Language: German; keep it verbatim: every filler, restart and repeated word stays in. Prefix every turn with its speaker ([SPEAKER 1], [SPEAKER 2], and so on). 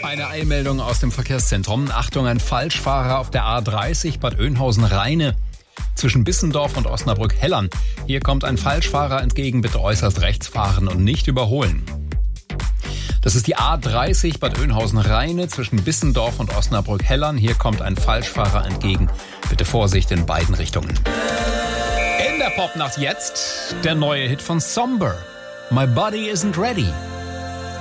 [SPEAKER 1] Eine Eilmeldung aus dem Verkehrszentrum. Achtung, ein Falschfahrer auf der A dreißig Bad Oeynhausen-Rheine zwischen Bissendorf und Osnabrück-Hellern. Hier kommt ein Falschfahrer entgegen, bitte äußerst rechts fahren und nicht überholen. Das ist die A dreißig Bad Oeynhausen-Rheine zwischen Bissendorf und Osnabrück-Hellern. Hier kommt ein Falschfahrer entgegen, bitte Vorsicht in beiden Richtungen. In der Popnacht jetzt der neue Hit von Somber, My Body Isn't Ready.